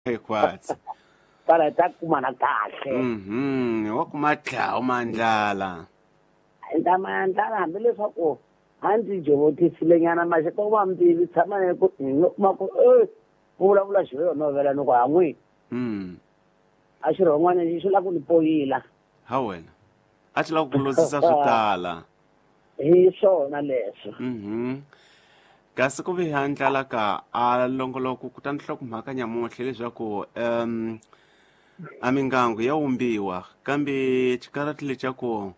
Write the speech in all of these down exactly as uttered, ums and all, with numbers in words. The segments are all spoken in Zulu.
kwatsi para ta kuma na kahle mhm wa kuma tlhawu mandlala ndamandla hambi leswaku a ndzi jovotisile nyana maxi ko va mbivi tshama ne ku ma ku eh u vulavula xilo yo novela ni ku ha n'wi mm a xi ron'wana xi la ku ni poyila ha wena a tlhela ku kulosisa swo tala hi swona leswo mhm kasi ku ve handlala ka a longoloko ku ta nhloko mhaka nyamuhle leswaku um a mingangu ya wumbiwa kambe xikarati lexa ku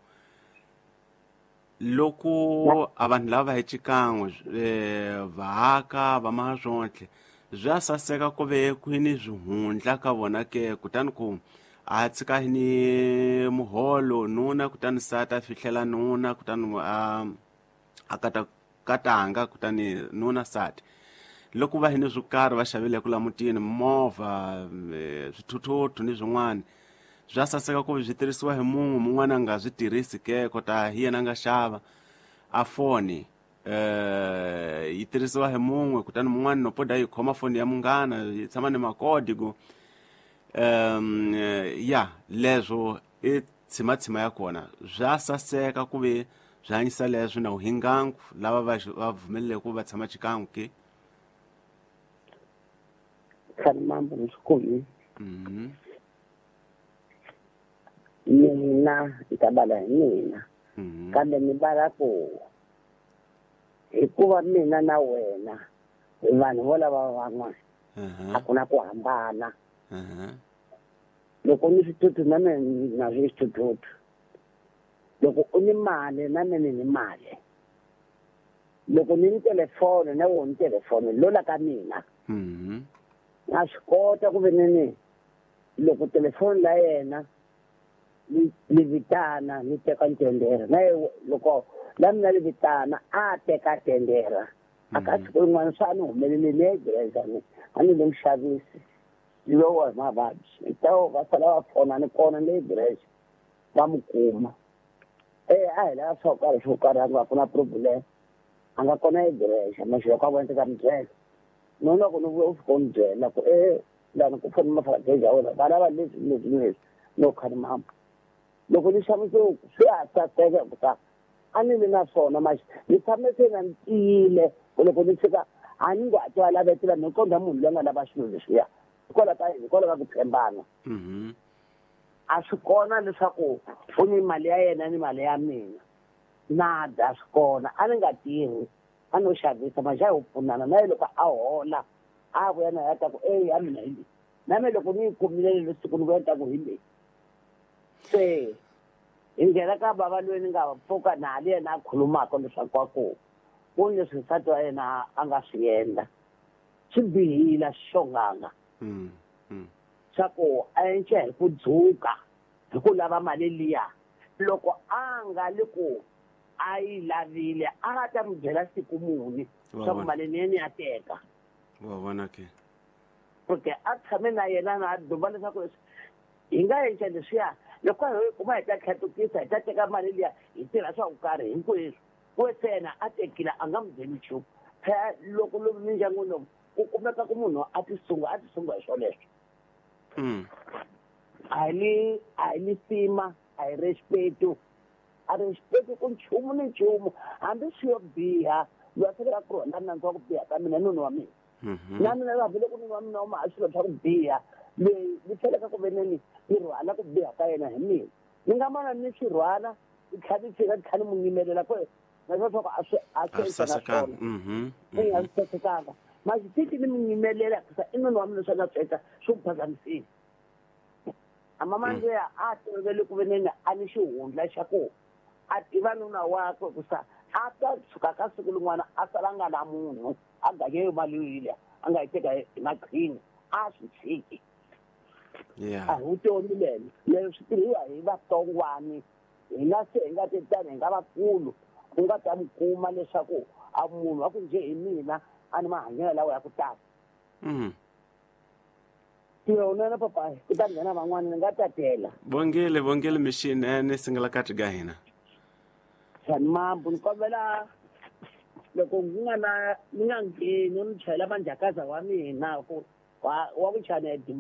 loko a vanhu lava hi xikan'we eh vahaka va mahaswontle bya saseka ku ve kwini zwihundla ka vona ke kutani ku a tshika ni muholo nuna kutani sata fihlela nuna kutani a a kata katanga kutani nuna sati loko va hini swo karhi va xavile ku la mutini movha swithuthuthu ni swin'wana bya saseka ku byi tirhisiwa hi munhu mun'wana nga byi tirhisi ke kota hi yena nga xava a foni eh yi tirhisiwa hi munhu kutani mun'wana no poda yi khoma foni ya munghana yi tshama ni makodi ku um ya leswo i tshima tshima ya kona bya saseka ku ve byi hanyisa leswi na uhingangu lava va va vumelele ku va tshama xikan'we ke khani mambo ni swikulu mhm mina itabala hi mina mhm kambe ni bala ku hikuva mina na wena hi vanhu vo lava van'wana a ku na ku hambana loko ni swithuthuthu na mina na swithuthuthu loko u ni mali na mina ni mali loko ni ni telefoni na wona ni telefoni lola ka mina mhm na swi kota ku ve ni loko telefoni la yena ni vitana ni teka ntendera na loko la mina li vitana a teka tendera a ka siku rin'wana swa ni humelelile egereza ni a ni le muxavisi ni lowa hi mavabyi tawo va sala va fona ni kona ni le gereza va mu kuma eh a hi lava swo karhi swo karhi a nga ku na problem a nga kona egereza maxilo ka vona teka mibyela no loko ni vuya u fika ni byela ku eh lani ku fona mafarageja ya wena va lava leswi leswi leswi no khani mama loko ni xavise swi ha saseka kuta a ni vi na swona maxi ni tshame se na ni tiyile loko ni tshika a ni nga twa lavetela ni konda munhu loyi nga lava xilo leswiya hikola ka hikola ka ku tshembana mhm a swi kona leswaku u ni mali ya yena ni mali ya mina nada swi kona a ni nga tirhi a no xavisa maxi a hi pfunana na loko a hola a vuya na ya ta ku eh ya mina hi na me loko ni kumile le siku ni vuya ta ku hi le se hi nghena ka bava loyi ni nga pfuka na hali yena a khulumaka leswaku wa ku ku ni leswi nsati wa yena a nga swi endla swi bihile xonganga swa ku a enxe hi ku dzuka hi ku lava mali liya loko a nga le ku a yi lavile a nga ta mi byela siku muni swa ku mali ni yena ya teka wa vona ke porque a tshame na yena na duba leswaku hi nga enxe leswiya loko hi kuma hi ta tlhatukisa hi ta teka mali liya hi tirha swa ku karhi hinkweswo ku sena a tekile a nga mi byeli nchumu phela loko lomu mindyangwini lomu ku kumeka ku munhu a ti sunga a ti sunga hi swoleswo a hi ni a hi ni sima a hi respeto a respeto ku nchumu ni nchumu hambi swi yo biha loyi a fanele a ku rhonda nandzu wa ku biha ka mina nuni wa mina na mina hambi loko nuni wa mina u ma a swilo swa ku biha leyi ni tlheleka ku ve neni ni rhwala ku biha ka yena hi mina ni nga mana ni swi rhwala ni tlha ni tshika ni tlha ni n'wi yimelela ku naswo swa ku a swi a swi na swona ni nga swi sasekanga masi tiki ni n'wi yimelela kusa i nuni wa mina swa nga sweta swi ku phazamisile a mama ndziya a tolovele ku ve neni a ni xihundla xa ku a tiva nuna wakwe kusa a ta tshuka ka siku rin'wana a sala nga na munhu a ganye mali yile a nga yi teka hi maqhini a swi tshiki a hi vutomi leni leswi swi tirhiwa hi vatsongwani hi nga se hi nga tetani hi nga vakulu ku nga ta mi kuma leswaku a munhu wa ku nje hi mina a ni mahanyelo lawa ya ku tala tiyona papa ku ta nghena van'wana ni nga tatela bongele bongele machine ni singela kati ga hina sani mambu ni kombela loko ku nga na ni nga ngheni ni chayela manjakaza wa mina ku wa wa ku chaneti